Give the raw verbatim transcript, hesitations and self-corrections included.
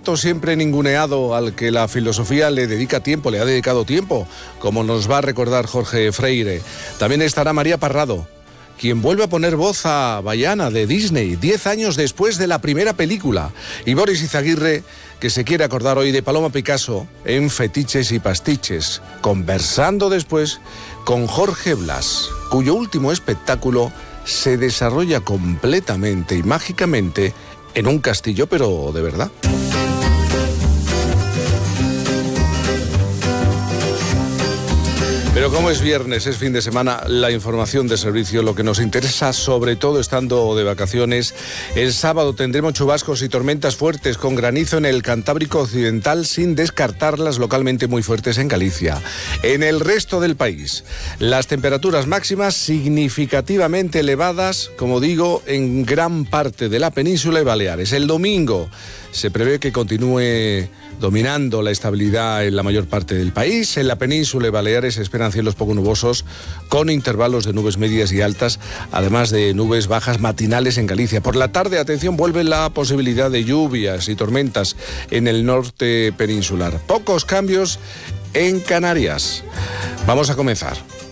sujeto siempre ninguneado al que la filosofía le dedica tiempo, le ha dedicado tiempo, como nos va a recordar Jorge Freire. También estará María Parrado, quien vuelve a poner voz a Vaiana de Disney, diez años después de la primera película. Y Boris Izaguirre, que se quiere acordar hoy de Paloma Picasso en Fetiches y Pastiches, conversando después con Jorge Blas, cuyo último espectáculo se desarrolla completamente y mágicamente en un castillo, pero de verdad. Pero como es viernes, es fin de semana, la información de servicio, lo que nos interesa, sobre todo estando de vacaciones. El sábado tendremos chubascos y tormentas fuertes con granizo en el Cantábrico Occidental, sin descartarlas localmente muy fuertes en Galicia. En el resto del país, las temperaturas máximas significativamente elevadas, como digo, en gran parte de la península y Baleares. El domingo se prevé que continúe dominando la estabilidad en la mayor parte del país. En la península y Baleares se esperan cielos poco nubosos con intervalos de nubes medias y altas, además de nubes bajas matinales en Galicia. Por la tarde, atención, vuelve la posibilidad de lluvias y tormentas en el norte peninsular. Pocos cambios en Canarias. Vamos a comenzar.